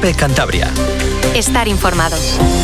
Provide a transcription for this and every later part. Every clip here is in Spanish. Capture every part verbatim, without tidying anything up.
COPE Cantabria. Estar informado.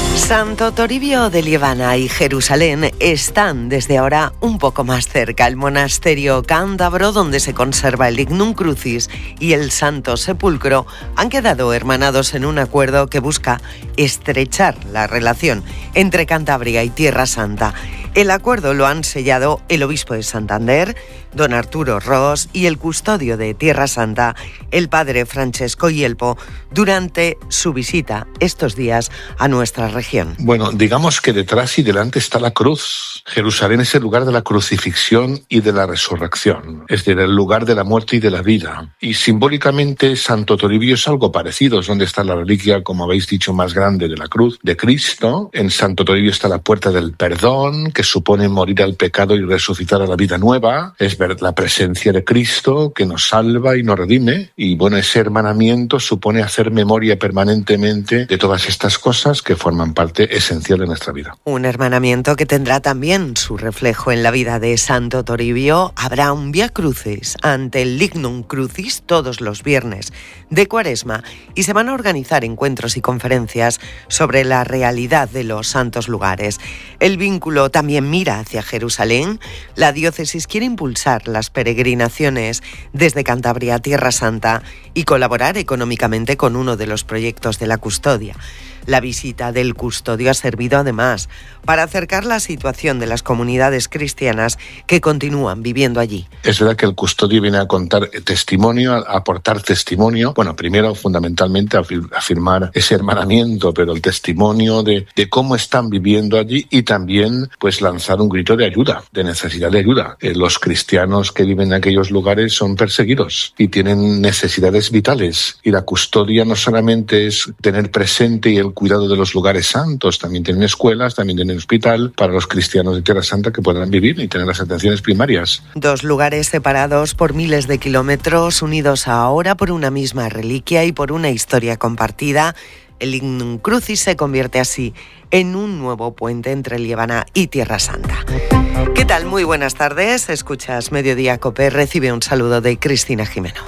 Santo Toribio de Liébana y Jerusalén están desde ahora un poco más cerca. El monasterio cántabro, donde se conserva el Lignum Crucis y el Santo Sepulcro, han quedado hermanados en un acuerdo que busca estrechar la relación entre Cantabria y Tierra Santa. El acuerdo lo han sellado el obispo de Santander, don Arturo Ros, y el custodio de Tierra Santa, el padre Francesco Yelpo, durante su visita estos días a nuestra región. Bueno, digamos que detrás y delante está la cruz. Jerusalén es el lugar de la crucifixión y de la resurrección, es decir, el lugar de la muerte y de la vida. Y simbólicamente Santo Toribio es algo parecido, es donde está la reliquia, como habéis dicho, más grande de la cruz de Cristo. En Santo Toribio está la puerta del perdón, que supone morir al pecado y resucitar a la vida nueva. Es ver la presencia de Cristo que nos salva y nos redime. Y bueno, ese hermanamiento supone hacer memoria permanentemente de todas estas cosas que forman parte esencial de nuestra vida. Un hermanamiento que tendrá también su reflejo en la vida de Santo Toribio. Habrá un Vía Crucis ante el Lignum Crucis todos los viernes de Cuaresma y se van a organizar encuentros y conferencias sobre la realidad de los santos lugares. El vínculo también mira hacia Jerusalén. La diócesis quiere impulsar las peregrinaciones desde Cantabria a Tierra Santa y colaborar económicamente con uno de los proyectos de la custodia. La visita del custodio ha servido además para acercar la situación de las comunidades cristianas que continúan viviendo allí. Es verdad que el custodio viene a contar testimonio, a aportar testimonio. Bueno, primero fundamentalmente a afirmar ese hermanamiento, pero el testimonio de, de cómo están viviendo allí y también pues lanzar un grito de ayuda, de necesidad de ayuda. Eh, los cristianos que viven en aquellos lugares son perseguidos y tienen necesidades vitales y la custodia no solamente es tener presente y el cuidado de los lugares santos, también tienen escuelas, también tienen hospital para los cristianos de Tierra Santa que puedan vivir y tener las atenciones primarias. Dos lugares separados por miles de kilómetros, unidos ahora por una misma reliquia y por una historia compartida. El Lignum Crucis se convierte así en un nuevo puente entre Liébana y Tierra Santa. ¿Qué tal? Muy buenas tardes. Escuchas Mediodía COPE. Recibe un saludo de Cristina Jimeno.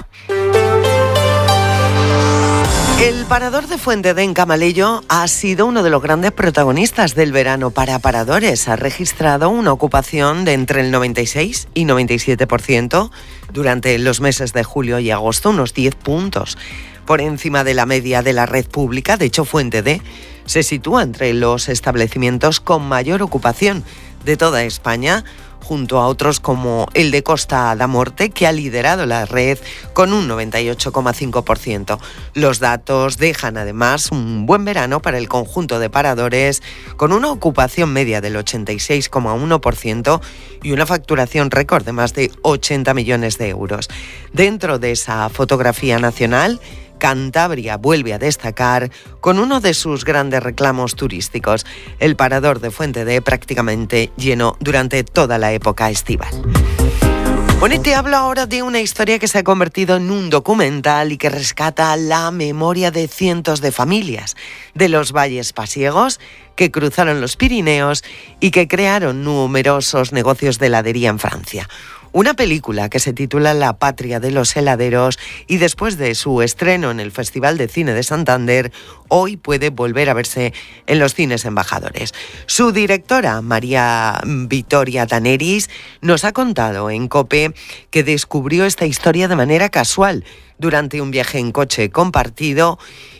El parador de Fuentedé en Camaleyo ha sido uno de los grandes protagonistas del verano para paradores. Ha registrado una ocupación de entre el noventa y seis y noventa y siete por ciento durante los meses de julio y agosto, unos diez puntos por encima de la media de la red pública. De hecho, Fuentedé se sitúa entre los establecimientos con mayor ocupación de toda España, junto a otros como el de Costa da Morte, que ha liderado la red con un noventa y ocho coma cinco por ciento. Los datos dejan además un buen verano para el conjunto de paradores, con una ocupación media del ochenta y seis coma uno por ciento y una facturación récord de más de ochenta millones de euros. Dentro de esa fotografía nacional, Cantabria vuelve a destacar con uno de sus grandes reclamos turísticos, el parador de Fuentedé, prácticamente lleno durante toda la época estival. Bueno, y te hablo ahora de una historia que se ha convertido en un documental y que rescata la memoria de cientos de familias de los valles pasiegos que cruzaron los Pirineos y que crearon numerosos negocios de heladería en Francia. Una película que se titula La patria de los heladeros y después de su estreno en el Festival de Cine de Santander, hoy puede volver a verse en los cines embajadores. Su directora, María Vittoria Daneris, nos ha contado en COPE que descubrió esta historia de manera casual durante un viaje en coche compartido.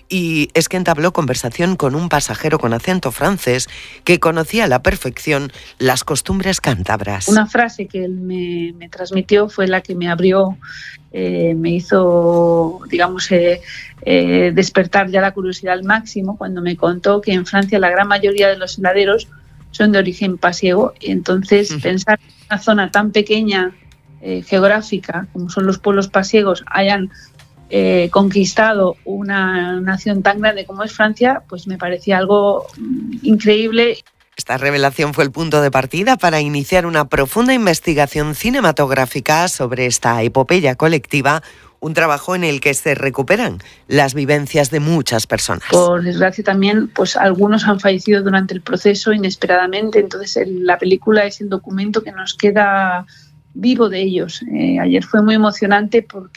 Y es que entabló conversación con un pasajero con acento francés que conocía a la perfección las costumbres cántabras. Una frase que él me, me transmitió fue la que me abrió, eh, me hizo, digamos, eh, eh, despertar ya la curiosidad al máximo cuando me contó que en Francia la gran mayoría de los heladeros son de origen pasiego. Y entonces uh-huh. pensar que en una zona tan pequeña eh, geográfica como son los pueblos pasiegos hayan Eh, conquistado una nación tan grande como es Francia, pues me parecía algo increíble. Esta revelación fue el punto de partida para iniciar una profunda investigación cinematográfica sobre esta epopeya colectiva, un trabajo en el que se recuperan las vivencias de muchas personas. Por desgracia también, pues algunos han fallecido durante el proceso inesperadamente, entonces el, la película es el documento que nos queda vivo de ellos. Eh, ayer fue muy emocionante porque